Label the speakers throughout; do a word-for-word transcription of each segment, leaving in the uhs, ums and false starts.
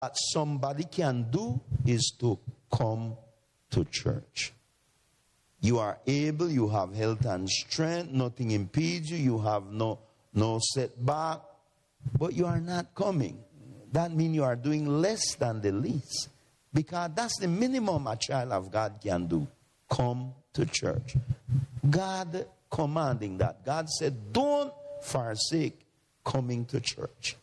Speaker 1: that somebody can do is to come to church. You are able, you have health and strength, nothing impedes you, you have no, no setback, but you are not coming. That means you are doing less than the least. Because that's the minimum a child of God can do. Come to church. God commanding that. God said, don't forsake coming to church.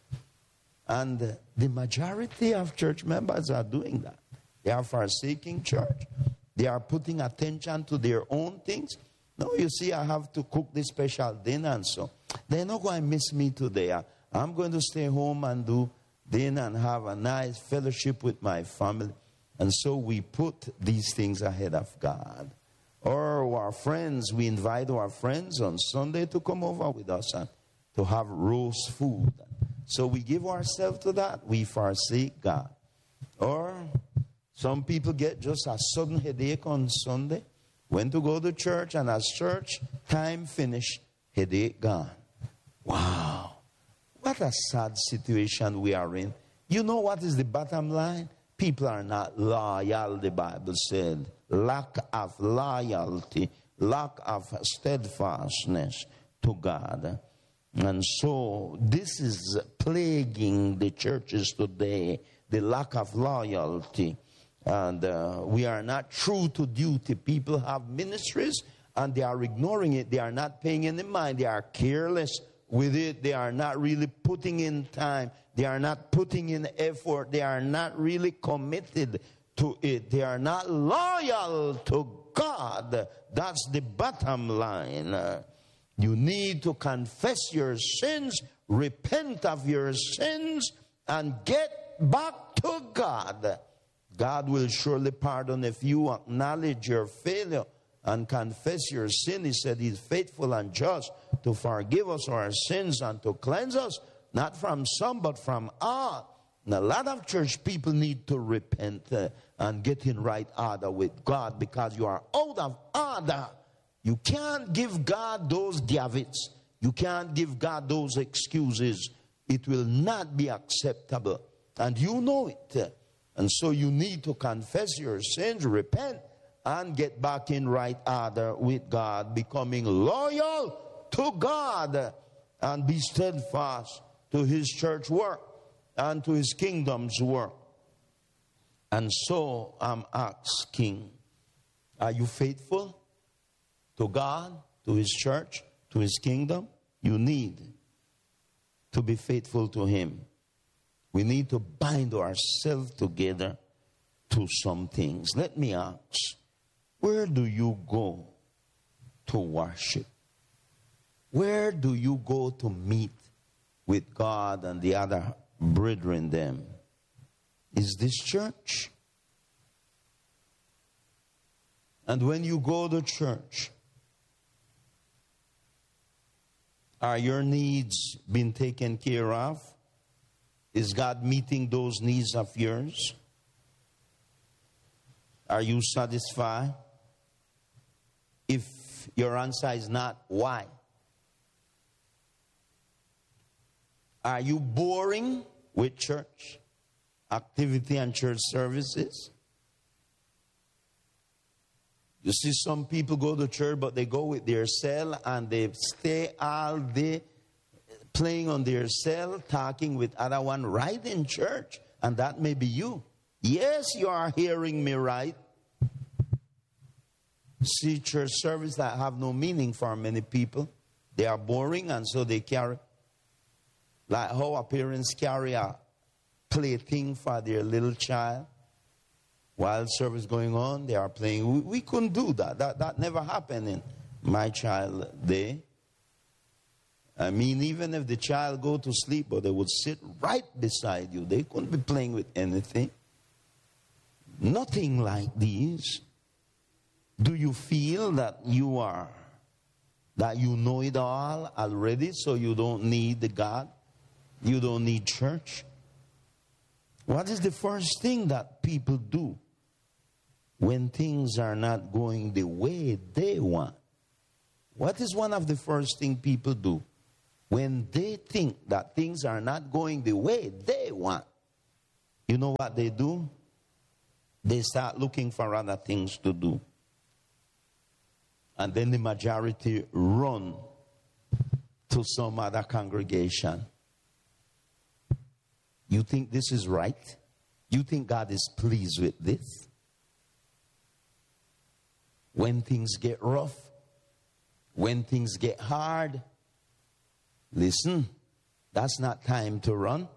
Speaker 1: And the majority of church members are doing that. They are forsaking church. They are putting attention to their own things. No, you see, I have to cook this special dinner and so. They're not going to miss me today. I'm going to stay home and do dinner and have a nice fellowship with my family. And so we put these things ahead of God. Or our friends, we invite our friends on Sunday to come over with us and to have roast food. So we give ourselves to that. We forsake God. Or some people get just a sudden headache on Sunday. Went to go to church, and as church time finished, headache gone. Wow. What a sad situation we are in. You know what is the bottom line? People are not loyal, the Bible said. Lack of loyalty, lack of steadfastness to God. And so this is plaguing the churches today, the lack of loyalty. And uh, we are not true to duty. People have ministries and they are ignoring it. They are not paying any mind. They are careless with it. They are not really putting in time. They are not putting in effort. They are not really committed to it. They are not loyal to God. That's the bottom line. Uh, you need to confess your sins, repent of your sins, and get back to God. God will surely pardon if you acknowledge your failure and confess your sin. He said He's faithful and just to forgive us our sins and to cleanse us, not from some, but from all. And a lot of church people need to repent uh, and get in right order with God, because you are out of order. You can't give God those Davids. You can't give God those excuses. It will not be acceptable. And you know it. And so you need to confess your sins, repent, and get back in right order with God, becoming loyal to God and be steadfast to His church work and to His kingdom's work. And so I'm asking, are you faithful to God, to His church, to His kingdom? You need to be faithful to Him. We need to bind ourselves together to some things. Let me ask, where do you go to worship? Where do you go to meet with God and the other brethren them? Is this church? And when you go to church, are your needs being taken care of? Is God meeting those needs of yours? Are you satisfied? If your answer is not, why? Are you boring with church activity and church services? You see, some people go to church, but they go with their cell and they stay all day playing on their cell, talking with other one right in church. And that may be you. Yes, you are hearing me right. See, church service that have no meaning for many people. They are boring, and so they carry, like how our parents carry a plaything for their little child. While service going on, they are playing. We, we couldn't do that. That. That never happened in my child day. I mean, even if the child go to sleep, but they would sit right beside you. They couldn't be playing with anything. Nothing like these. Do you feel that you are, that you know it all already, so you don't need the God? You don't need church? What is the first thing that people do when things are not going the way they want? What is one of the first things people do when they think that things are not going the way they want? you know what they do? They start looking for other things to do. And then the majority run to some other congregation. You think this is right? You think God is pleased with this? When things get rough, when things get hard, listen, that's not time to run.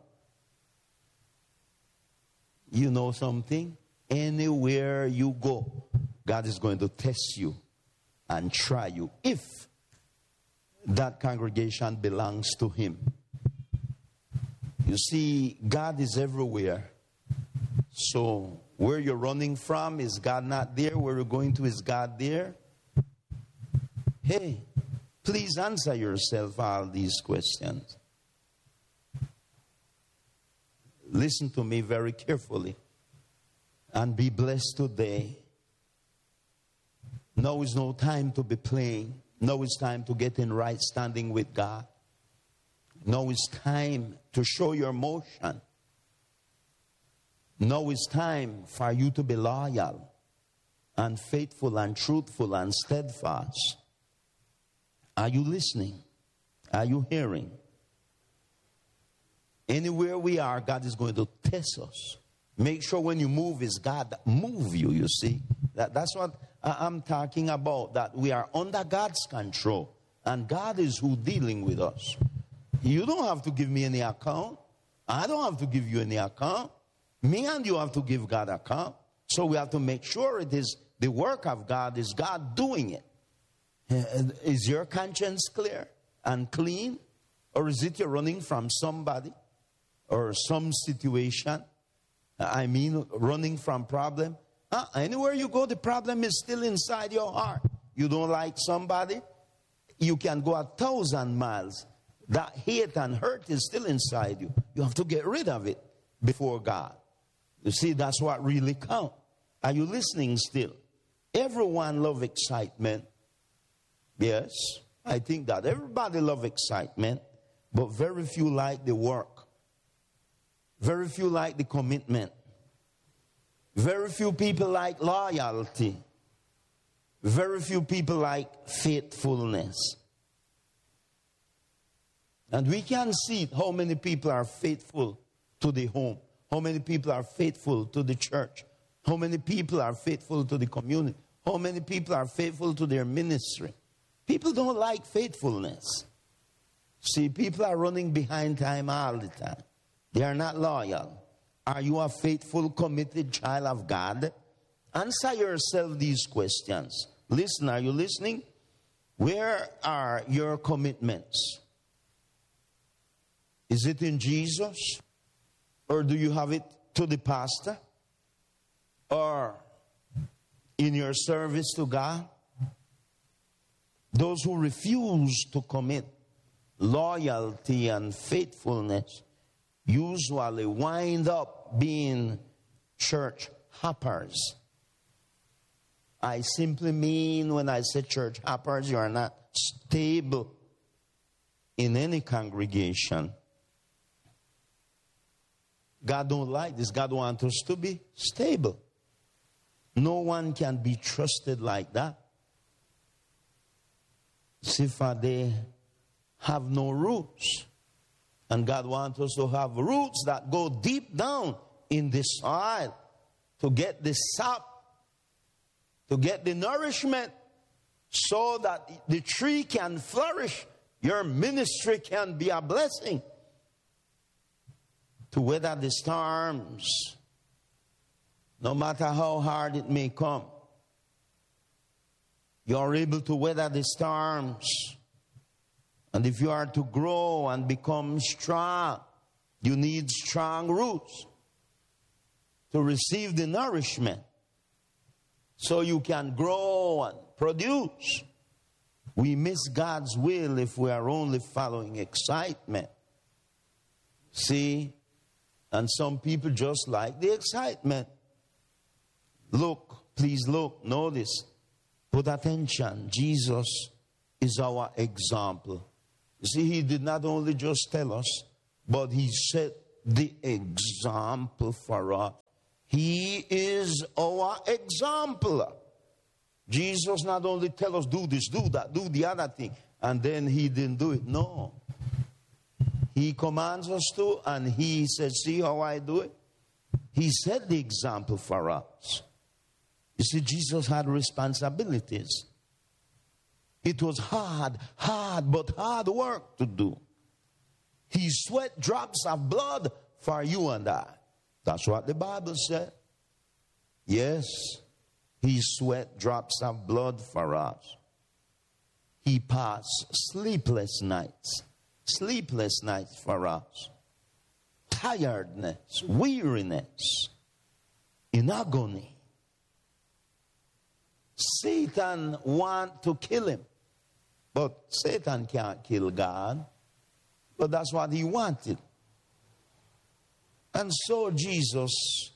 Speaker 1: You know something? Anywhere you go, God is going to test you and try you if that congregation belongs to Him. You see, God is everywhere. So where you're running from, is God not there? Where you're going to, is God there? Hey, please answer yourself all these questions. Listen to me very carefully and be blessed today. Now is no time to be playing. Now is time to get in right standing with God. Now is time to show your motion. Now is time for you to be loyal and faithful and truthful and steadfast. Are you listening? Are you hearing? Anywhere we are, God is going to test us. Make sure when you move, it's God that move you, you see. That, that's what I'm talking about, that we are under God's control. And God is who dealing with us. You don't have to give me any account. I don't have to give you any account. Me and you have to give God account. So we have to make sure it is the work of God, is God doing it. Is your conscience clear and clean? Or is it you're running from somebody or some situation? I mean, running from problem. Uh, anywhere you go, the problem is still inside your heart. You don't like somebody, you can go a thousand miles. That hate and hurt is still inside you. You have to get rid of it before God. You see, that's what really counts. Are you listening still? Everyone loves excitement. Yes, I think that everybody loves excitement, but very few like the work. Very few like the commitment. Very few people like loyalty. Very few people like faithfulness. And we can see how many people are faithful to the home. How many people are faithful to the church. How many people are faithful to the community. How many people are faithful to their ministry. People don't like faithfulness. See, people are running behind time all the time. They are not loyal. Are you a faithful, committed child of God? Answer yourself these questions. Listen, are you listening? Where are your commitments? Is it in Jesus? Or do you have it to the pastor? Or in your service to God? Those who refuse to commit loyalty and faithfulness usually wind up being church hoppers. I simply mean, when I say church hoppers, you are not stable in any congregation. God don't like this. God wants us to be stable. No one can be trusted like that. See, for they have no roots. And God wants us to have roots that go deep down in the soil to get the sap, to get the nourishment, so that the tree can flourish. Your ministry can be a blessing. To weather the storms, no matter how hard it may come. You are able to weather the storms. And if you are to grow and become strong, you need strong roots to receive the nourishment so you can grow and produce. We miss God's will if we are only following excitement. See? And some people just like the excitement. Look, please look, notice, put attention. Jesus is our example. You see, he did not only just tell us, but he set the example for us. He is our example. Jesus not only tell us do this, do that, do the other thing, and then he didn't do it. No. He commands us to, and he says, see how I do it? He set the example for us. You see, Jesus had responsibilities. It was hard, hard, but hard work to do. He sweat drops of blood for you and I. That's what the Bible said. Yes, he sweat drops of blood for us. He passed sleepless nights. Sleepless nights for us. Tiredness, weariness, in agony. Satan want to kill him. But Satan can't kill God. But that's what he wanted. And so Jesus,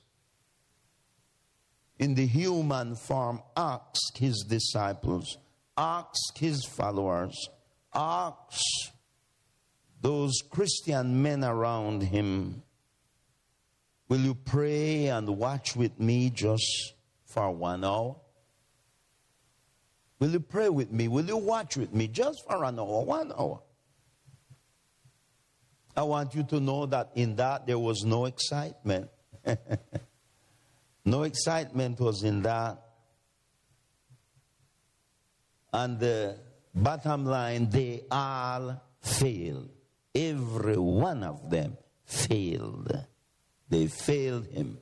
Speaker 1: in the human form, asked his disciples, asked his followers, asked those Christian men around him, will you pray and watch with me just for one hour? Will you pray with me? Will you watch with me just for an hour, one hour? I want you to know that in that there was no excitement. No excitement was in that. And the bottom line, they all failed. Every one of them failed. They failed him.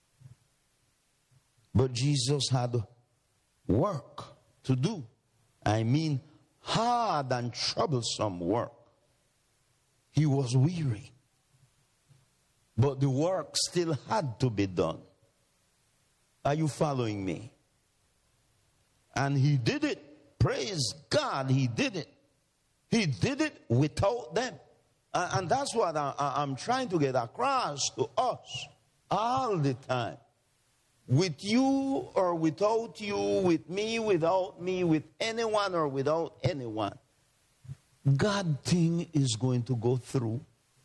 Speaker 1: But Jesus had work to do. I mean, hard and troublesome work. He was weary. But the work still had to be done. Are you following me? And he did it. Praise God, he did it. He did it without them. And that's what I'm trying to get across to us all the time. With you or without you, with me, without me, with anyone or without anyone. God thing is going to go through.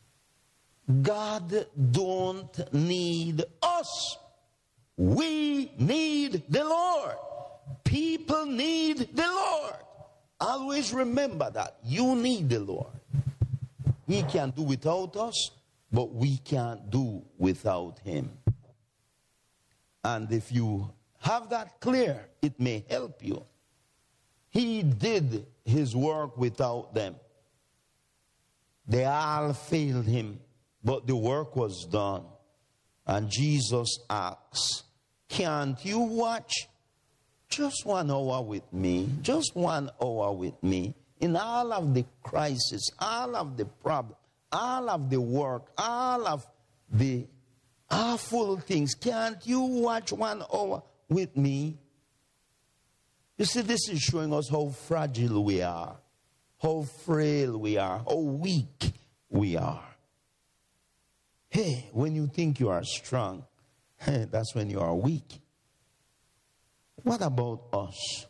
Speaker 1: God don't need us. We need the Lord. People need the Lord. Always remember that. You need the Lord. He can't do without us, but we can't do without him. And if you have that clear, it may help you. He did his work without them. They all failed him, but the work was done. And Jesus asks, can't you watch just one hour with me? Just one hour with me. In all of the crisis, all of the problem, all of the work, all of the awful things, can't you watch one hour with me? You see, this is showing us how fragile we are, how frail we are, how weak we are. Hey, when you think you are strong, hey, that's when you are weak. What about us?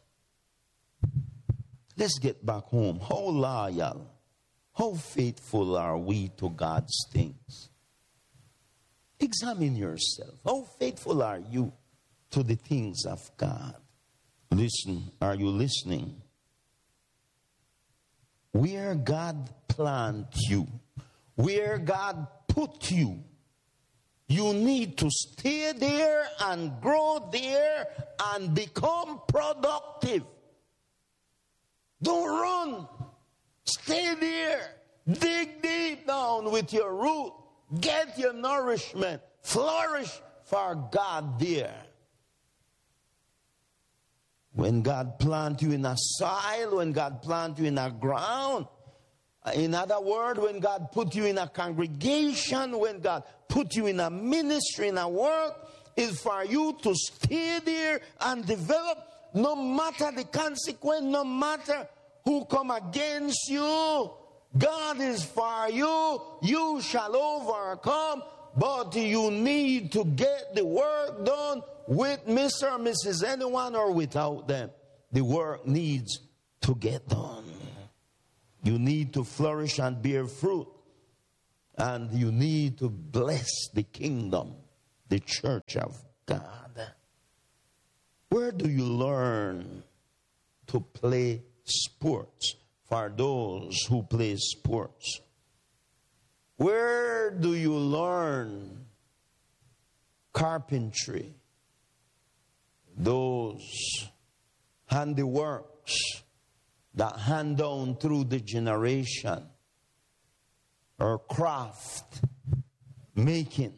Speaker 1: Let's get back home. How loyal, how faithful are we to God's things? Examine yourself. How faithful are you to the things of God? Listen, are you listening? Where God planted you, where God put you, you need to stay there and grow there and become productive. Don't run. Stay there. Dig deep down with your root. Get your nourishment. Flourish for God there. When God plant you in a soil, when God plant you in a ground, in other words, when God put you in a congregation, when God put you in a ministry, in a work, is for you to stay there and develop, no matter the consequence, no matter who come against you. God is for you. You shall overcome. But you need to get the work done with Mister or Missus anyone or without them. The work needs to get done. You need to flourish and bear fruit. And you need to bless the kingdom, the church of God. Where do you learn to play sports for those who play sports? Where do you learn carpentry? Those handiworks that hand down through the generation, or craft making.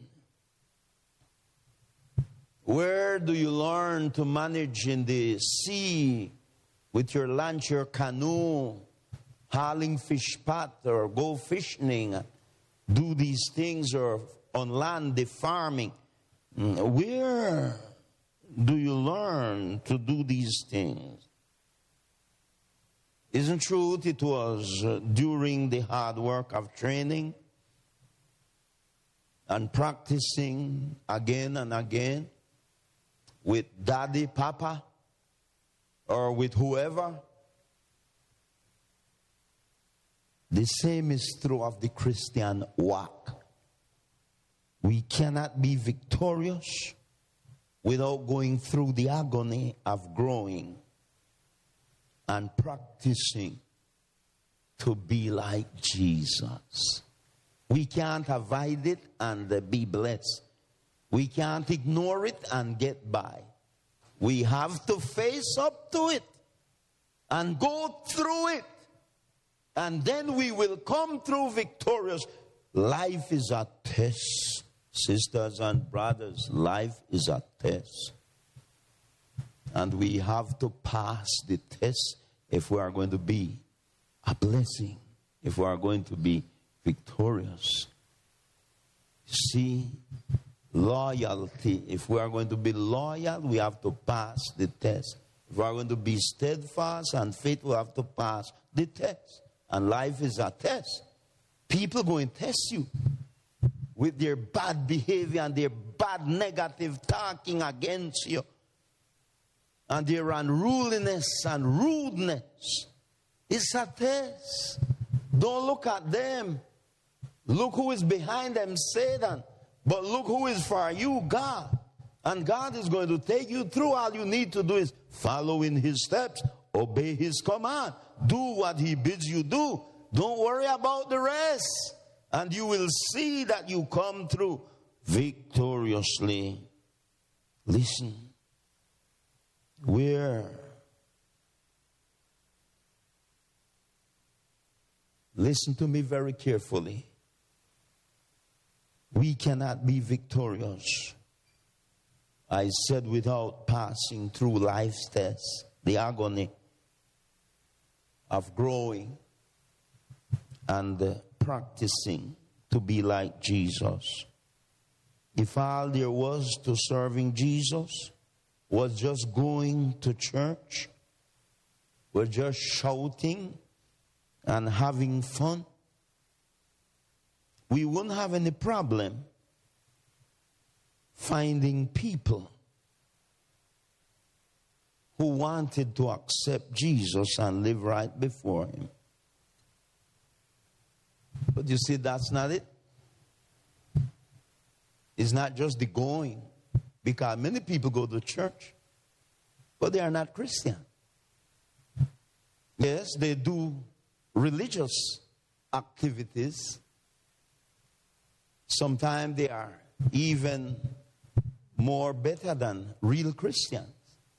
Speaker 1: Where do you learn to manage in the sea with your lunch, your canoe, hauling fish pot, or go fishing, do these things, or on land, the farming? Where do you learn to do these things? Isn't truth it was during the hard work of training and practicing again and again with daddy, papa, or with whoever? The same is true of the Christian walk. We cannot be victorious without going through the agony of growing and practicing to be like Jesus. We can't avoid it and be blessed. We can't ignore it and get by. We have to face up to it and go through it. And then we will come through victorious. Life is a test, sisters and brothers. Life is a test. And we have to pass the test if we are going to be a blessing, if we are going to be victorious. See, loyalty. If we are going to be loyal, we have to pass the test. If we are going to be steadfast and faithful, we have to pass the test. And life is a test. People go and test you with their bad behavior and their bad negative talking against you, and their unruliness and rudeness. It's a test. Don't look at them. Look who is behind them, Satan. But look who is for you, God. And God is going to take you through. All you need to do is follow in his steps, obey his command, do what he bids you do. Don't worry about the rest. And you will see that you come through victoriously. Listen. Where? Listen to me very carefully. We cannot be victorious, I said, without passing through life's tests, the agony of growing and uh, practicing to be like Jesus. If all there was to serving Jesus was just going to church, we're just shouting and having fun, we wouldn't have any problem finding people who wanted to accept Jesus and live right before him. But you see, that's not it. It's not just the going, because many people go to church, but they are not Christian. Yes, they do religious activities. Sometimes they are even more better than real Christians.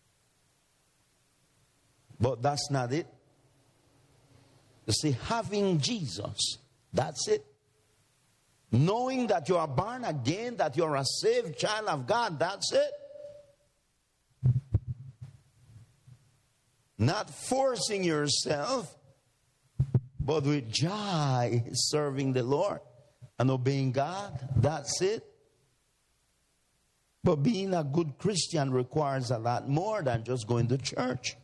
Speaker 1: But that's not it. You see, having Jesus, that's it. Knowing that you are born again, that you are a saved child of God, that's it. Not forcing yourself, but with joy serving the Lord and obeying God, that's it. But being a good Christian requires a lot more than just going to church.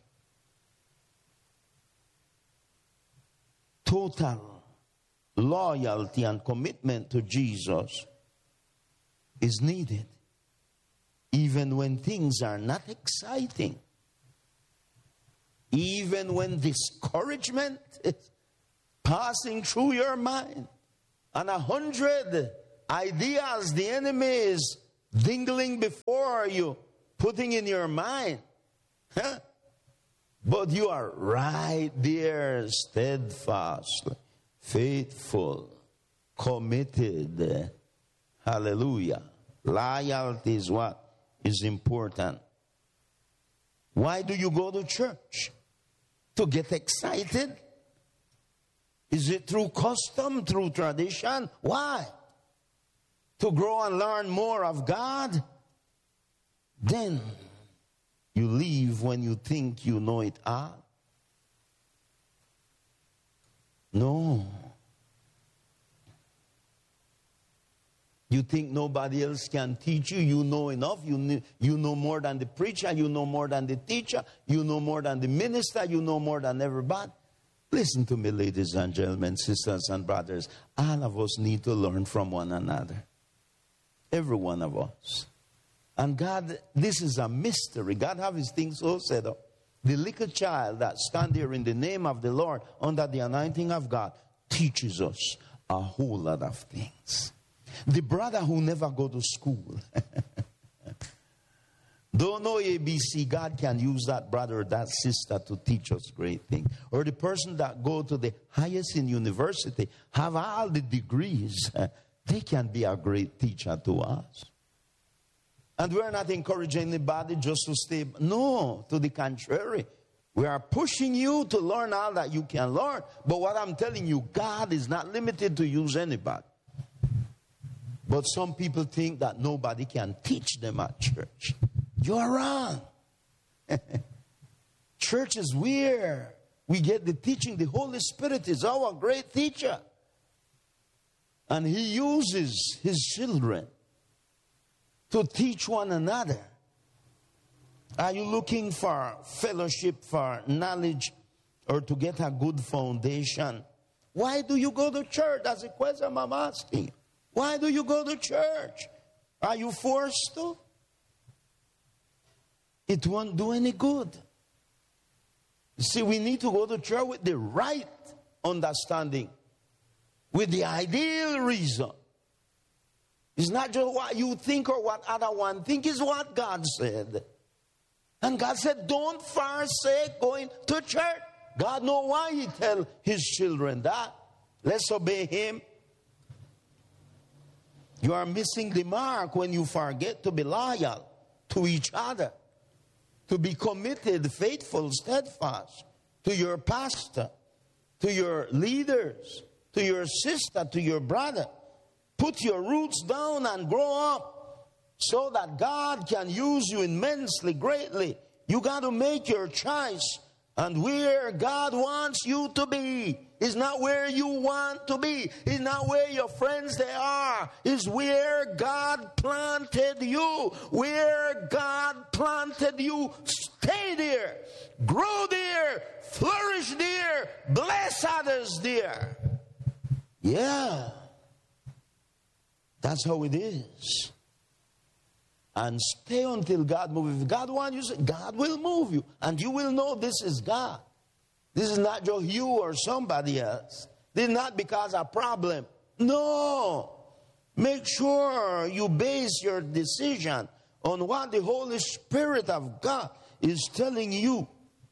Speaker 1: Total loyalty and commitment to Jesus is needed, even when things are not exciting, even when discouragement is passing through your mind and a hundred ideas the enemy is dingling before you, putting in your mind. Huh? But you are right there, steadfast, faithful, committed. Hallelujah. Loyalty is what is important. Why do you go to church? To get excited? Is it through custom, through tradition? Why? To grow and learn more of God? Then you leave when you think you know it all. No. You think nobody else can teach you. You know enough. You know, you know more than the preacher. You know more than the teacher. You know more than the minister. You know more than everybody. Listen to me, ladies and gentlemen, sisters and brothers. All of us need to learn from one another. Every one of us. And God, this is a mystery. God have his things so set up. The little child that stand there in the name of the Lord under the anointing of God teaches us a whole lot of things. The brother who never go to school, don't know A B C, God can use that brother or that sister to teach us great things. Or the person that go to the highest in university, have all the degrees, they can be a great teacher to us. And we're not encouraging anybody just to stay. No, to the contrary. We are pushing you to learn all that you can learn. But what I'm telling you, God is not limited to use anybody. But some people think that nobody can teach them at church. You're wrong. Church is where we get the teaching. The Holy Spirit is our great teacher. And he uses his children to teach one another. Are you looking for fellowship, for knowledge, or to get a good foundation? Why do you go to church? That's the question I'm asking. Why do you go to church? Are you forced to? It won't do any good. You see, we need to go to church with the right understanding, with the ideal reason. It's not just what you think or what other one think, it's what God said. And God said, don't forsake going to church. God knows why he tell his children that. Let's obey him. You are missing the mark when you forget to be loyal to each other, to be committed, faithful, steadfast to your pastor, to your leaders, to your sister, to your brother. Put your roots down and grow up so that God can use you immensely, greatly. You got to make your choice. And where God wants you to be is not where you want to be. It's not where your friends they are. It's where God planted you. Where God planted you, stay there. Grow there. Flourish there. Bless others there. Yeah. That's how it is. And stay until God moves. If God wants you, God will move you. And you will know this is God. This is not just you or somebody else. This is not because of a problem. No. Make sure you base your decision on what the Holy Spirit of God is telling you.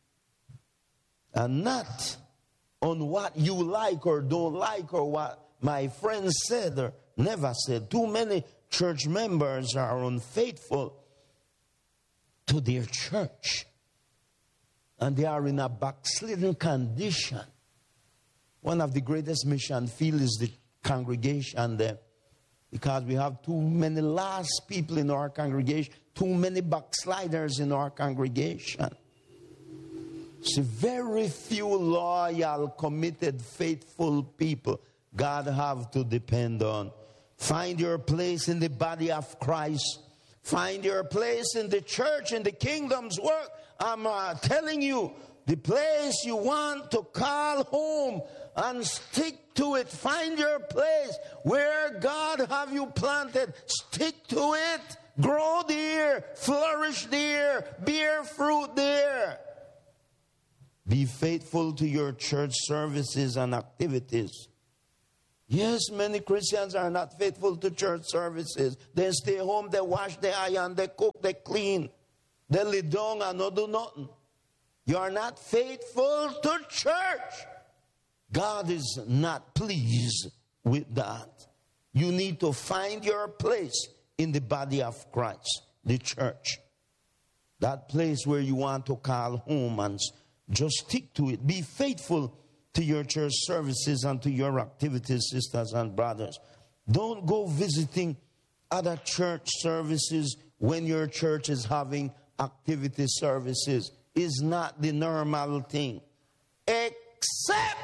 Speaker 1: And not on what you like or don't like or what my friends said or never said. Too many church members are unfaithful to their church. And they are in a backslidden condition. One of the greatest mission fields is the congregation there. Because we have too many lost people in our congregation. Too many backsliders in our congregation. See, very few loyal, committed, faithful people God have to depend on. Find your place in the body of Christ. Find your place in the church, in the kingdom's work. I'm uh, telling you, the place you want to call home and stick to it. Find your place where God have you planted. Stick to it. Grow there. Flourish there. Bear fruit there. Be faithful to your church services and activities. Yes, many Christians are not faithful to church services. They stay home, they wash, they iron, they cook, they clean. They lay down and not do nothing. You are not faithful to church. God is not pleased with that. You need to find your place in the body of Christ, the church. That place where you want to call home, and just stick to it. Be faithful to your church services and to your activities, sisters and brothers. Don't go visiting other church services when your church is having activity services. It's not the normal thing. Except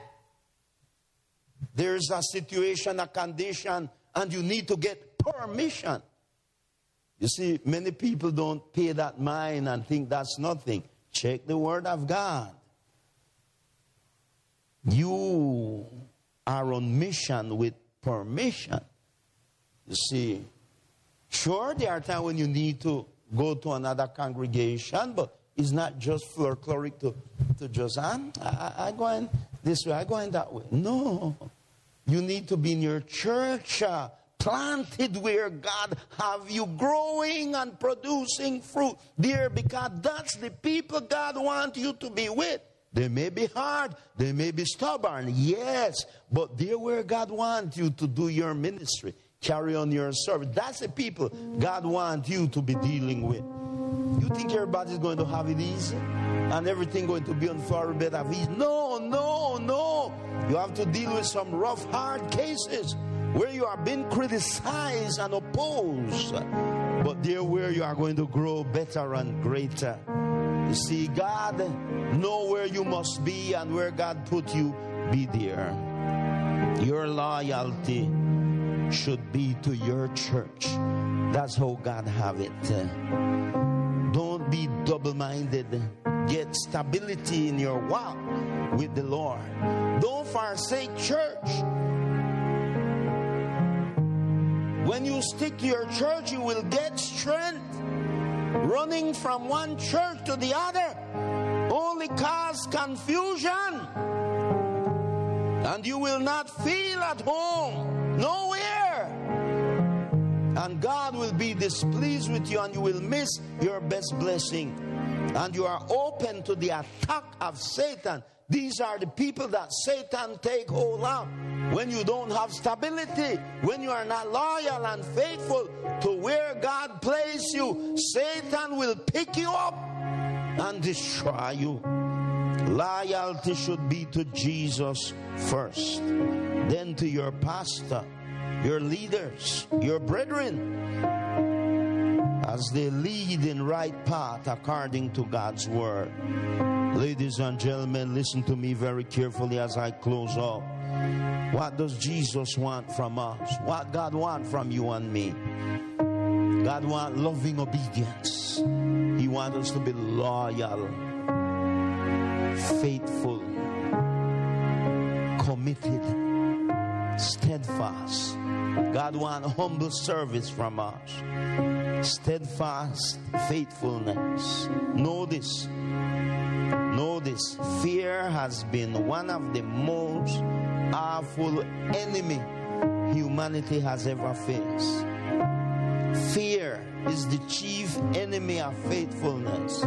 Speaker 1: there's a situation, a condition, and you need to get permission. You see, many people don't pay that mind and think that's nothing. Check the Word of God. You are on mission with permission. You see, sure, there are times when you need to go to another congregation, but it's not just folkloric to, to just, I'm, I, I go in this way, I go in that way. No. You need to be in your church, uh, planted where God have you growing and producing fruit there, because that's the people God wants you to be with. They may be hard, they may be stubborn, yes, but they're where God wants you to do your ministry, carry on your service. That's the people God wants you to be dealing with. You think everybody's going to have it easy and everything going to be on far bed of ease? No, no, no. You have to deal with some rough, hard cases where you are being criticized and opposed, but they're where you are going to grow better and greater. You see, God know where you must be, and where God put you, be there. Your loyalty should be to your church. That's how God have it. Don't be double-minded. Get stability in your walk with the Lord. Don't forsake church. When you stick to your church, you will get strength. Running from one church to the other only cause confusion, and you will not feel at home nowhere, and God will be displeased with you, and you will miss your best blessing, and you are open to the attack of Satan. These are the people that Satan take hold of. When you don't have stability, when you are not loyal and faithful to where God placed you, Satan will pick you up and destroy you. Loyalty should be to Jesus first, then to your pastor, your leaders, your brethren, as they lead in right path according to God's word. Ladies and gentlemen, listen to me very carefully as I close up. What does Jesus want from us? What God want from you and me? God wants loving obedience. He wants us to be loyal, faithful, committed, steadfast. God wants humble service from us. Steadfast faithfulness. Know this. Know this. Fear has been one of the most powerful enemy humanity has ever faced. Fear is the chief enemy of faithfulness.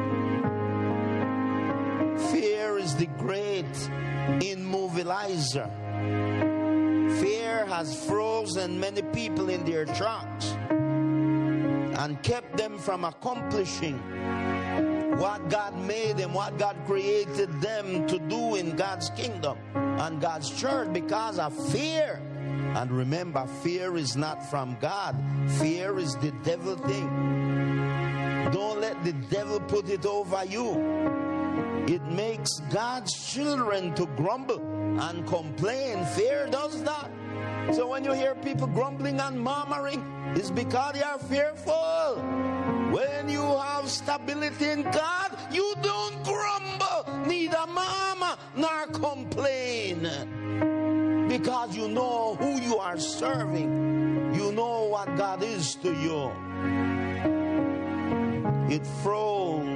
Speaker 1: Fear is the great immobilizer. Fear has frozen many people in their tracks and kept them from accomplishing what God made them, what God created them to do in God's kingdom and God's church, because of fear. And remember, fear is not from God. Fear is the devil thing. Don't let the devil put it over you. It makes God's children to grumble and complain. Fear does that. So when you hear people grumbling and murmuring, it's because they are fearful. When you have stability in God, you don't grumble, neither murmur nor complain. Because you know who you are serving. You know what God is to you. It froze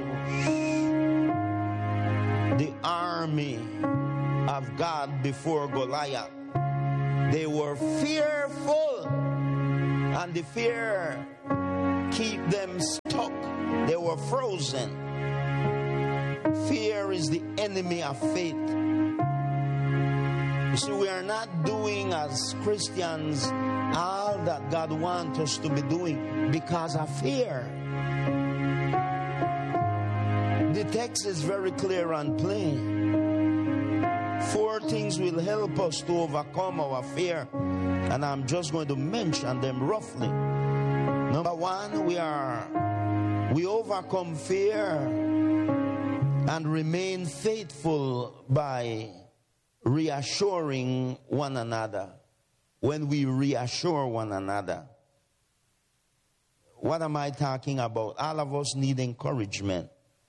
Speaker 1: the army of God before Goliath. They were fearful, and the fear keep them stuck. They were frozen. Fear is the enemy of faith. You see, we are not doing as Christians all that God wants us to be doing because of fear. The text is very clear and plain. Four things will help us to overcome our fear, and I'm just going to mention them roughly. Number one, we are we overcome fear and remain faithful by reassuring one another. When we reassure one another, what am I talking about? All of us need encouragement.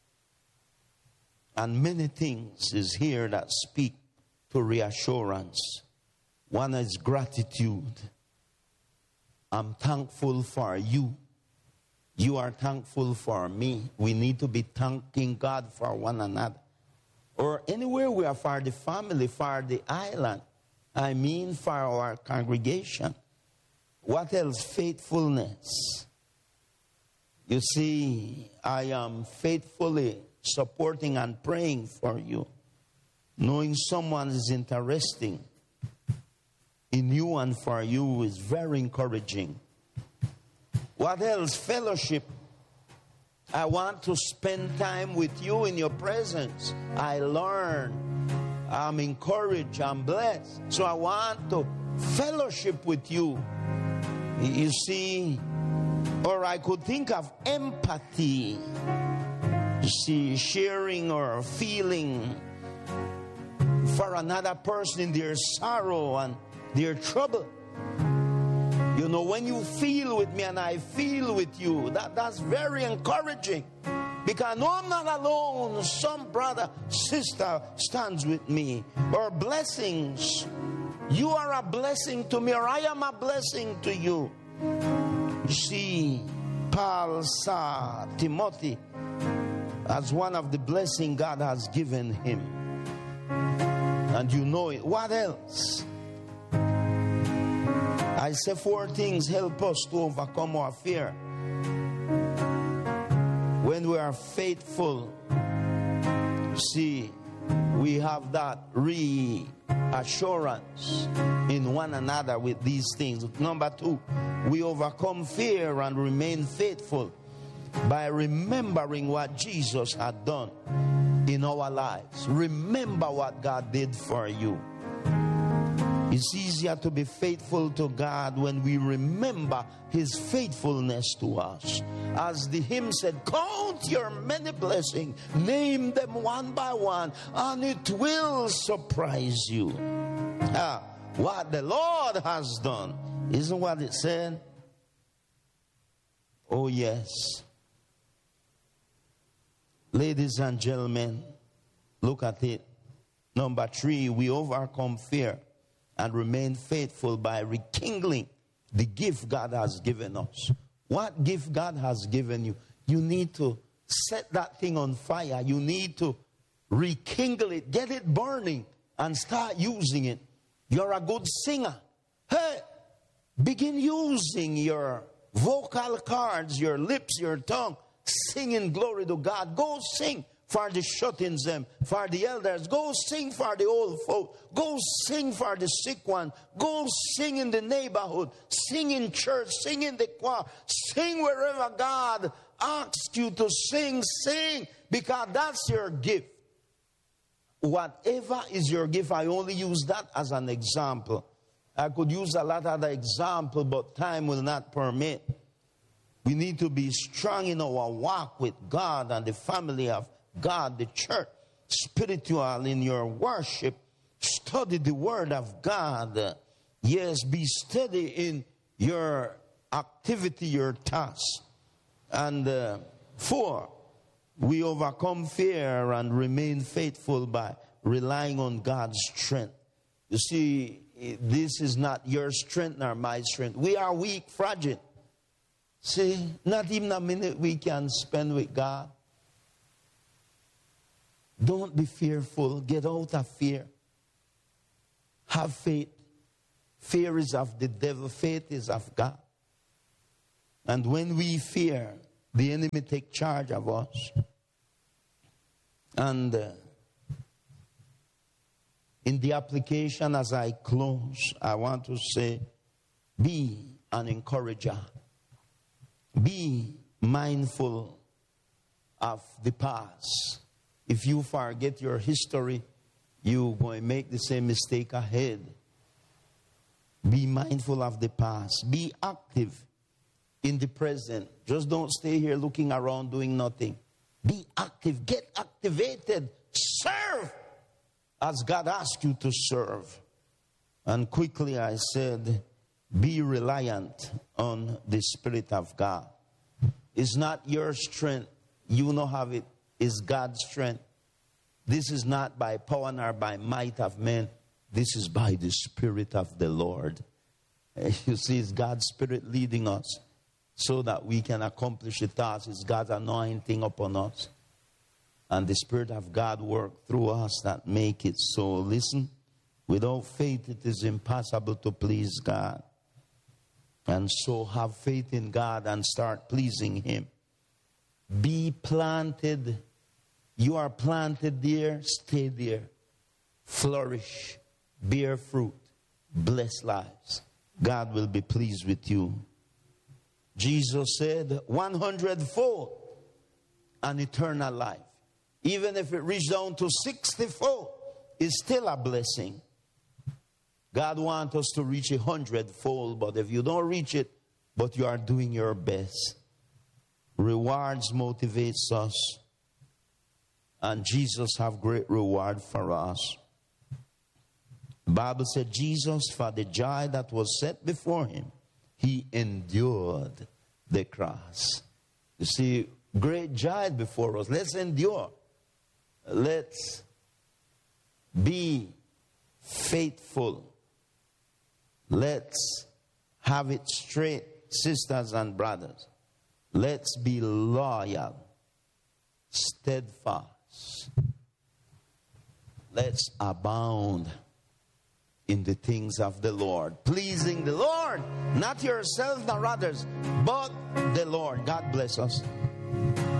Speaker 1: And many things is here that speak to reassurance. One is gratitude. I'm thankful for you. You are thankful for me. We need to be thanking God for one another. Or anywhere we are, for the family, for the island. I mean for our congregation. What else? Faithfulness. You see, I am faithfully supporting and praying for you. Knowing someone is interested in you and for you is very encouraging. What else? Fellowship. I want to spend time with you in your presence. I learn. I'm encouraged. I'm blessed. So I want to fellowship with you. You see, or I could think of empathy. You see, sharing or feeling for another person in their sorrow and their trouble. You know, when you feel with me and I feel with you, that, that's very encouraging. Because no, I'm not alone. Some brother, sister stands with me. Or blessings. You are a blessing to me, or I am a blessing to you. You see, Paul saw Timothy as one of the blessings God has given him. And you know it. What else? I say four things help us to overcome our fear. When we are faithful, see, we have that reassurance in one another with these things. Number two, we overcome fear and remain faithful by remembering what Jesus had done in our lives. Remember what God did for you. It's easier to be faithful to God when we remember His faithfulness to us. As the hymn said, count your many blessings, name them one by one, and it will surprise you. Ah, what the Lord has done. Isn't what it said? Oh yes. Ladies and gentlemen, look at it. Number three, we overcome fear and remain faithful by rekindling the gift God has given us. What gift God has given you? You need to set that thing on fire. You need to rekindle it, get it burning, and start using it. You're a good singer. Hey, begin using your vocal cords, your lips, your tongue, singing glory to God. Go sing for the shut-ins them, for the elders. Go sing for the old folk. Go sing for the sick one. Go sing in the neighborhood. Sing in church. Sing in the choir. Sing wherever God asks you to sing. Sing, because that's your gift. Whatever is your gift, I only use that as an example. I could use a lot of other examples, but time will not permit. We need to be strong in our walk with God and the family of God, the church, spiritual in your worship. Study the word of God. Yes, be steady in your activity, your task. And uh, four, we overcome fear and remain faithful by relying on God's strength. You see, this is not your strength nor my strength. We are weak, fragile. See, not even a minute we can spend with God. Don't be fearful. Get out of fear. Have faith. Fear is of the devil, faith is of God. And when we fear, the enemy takes charge of us. And uh, in the application, as I close, I want to say, be an encourager. Be mindful of the past. If you forget your history, you're going to make the same mistake ahead. Be mindful of the past. Be active in the present. Just don't stay here looking around doing nothing. Be active. Get activated. Serve as God asks you to serve. And quickly I said, be reliant on the Spirit of God. It's not your strength. You don't have it. It's God's strength. This is not by power nor by might of men. This is by the Spirit of the Lord. You see, it's God's Spirit leading us so that we can accomplish the task. It's God's anointing upon us. And the Spirit of God work through us that make it so. Listen, without faith it is impossible to please God. And so have faith in God and start pleasing Him. Be planted. You are planted there, stay there. Flourish, bear fruit, bless lives. God will be pleased with you. Jesus said, one hundredfold an eternal life. Even if it reached down to sixty-fold, it's still a blessing. God wants us to reach a hundredfold, but if you don't reach it, but you are doing your best, rewards motivates us, and Jesus have great reward for us. The Bible said Jesus, for the joy that was set before him, he endured the cross. You see, great joy before us. Let's endure. Let's be faithful. Let's have it straight, sisters and brothers. Let's be loyal, steadfast. Let's abound in the things of the Lord. Pleasing the Lord, not yourself nor others, but the Lord. God bless us.